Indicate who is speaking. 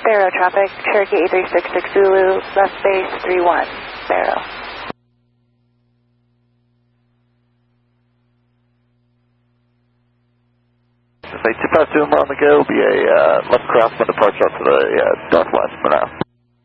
Speaker 1: Sparrow traffic, Cherokee 8366 Zulu, left base 31, Sparrow.
Speaker 2: Say 252 on the go, be a left crosswind departure to the northwest for now.